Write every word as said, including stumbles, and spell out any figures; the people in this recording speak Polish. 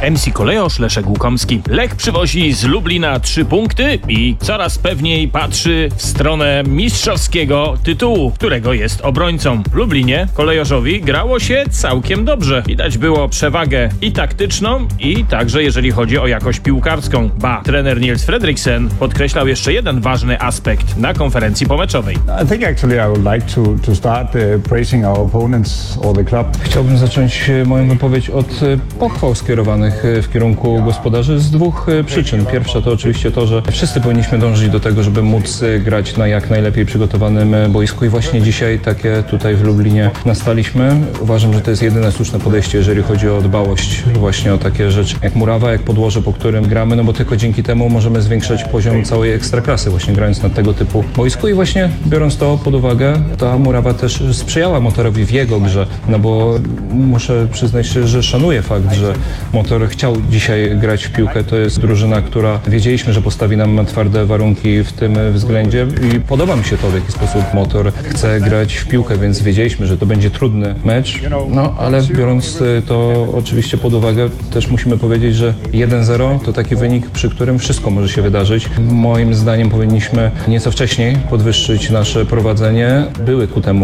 M C Kolejosz Leszek Łukomski. Lech przywozi z Lublina trzy punkty i coraz pewniej patrzy w stronę mistrzowskiego tytułu, którego jest obrońcą. W Lublinie Kolejorzowi grało się całkiem dobrze. Widać było przewagę i taktyczną, i także jeżeli chodzi o jakość piłkarską. Ba, trener Nils Fredriksen podkreślał jeszcze jeden ważny aspekt na konferencji pomeczowej. I think actually I would like to, to start uh, praising our opponents or the club. Chciałbym zacząć moją wypowiedź od pochwał skierowanych w kierunku gospodarzy z dwóch przyczyn. Pierwsza to oczywiście to, że wszyscy powinniśmy dążyć do tego, żeby móc grać na jak najlepiej przygotowanym boisku i właśnie dzisiaj takie tutaj w Lublinie nastaliśmy. Uważam, że to jest jedyne słuszne podejście, jeżeli chodzi o dbałość właśnie o takie rzeczy jak murawa, jak podłoże, po którym gramy, no bo tylko dzięki temu możemy zwiększać poziom całej ekstraklasy, właśnie grając na tego typu boisku i właśnie biorąc to pod uwagę, ta murawa też sprzyjała Motorowi w jego grze, no bo muszę przyznać się, że szanuję fakt, że Motor chciał dzisiaj grać w piłkę. To jest drużyna, która wiedzieliśmy, że postawi nam twarde warunki w tym względzie i podoba mi się to, w jaki sposób Motor chce grać w piłkę, więc wiedzieliśmy, że to będzie trudny mecz, no ale biorąc to oczywiście pod uwagę, też musimy powiedzieć, że jeden zero to taki wynik, przy którym wszystko może się wydarzyć. Moim zdaniem powinniśmy nieco wcześniej podwyższyć nasze prowadzenie. Były ku temu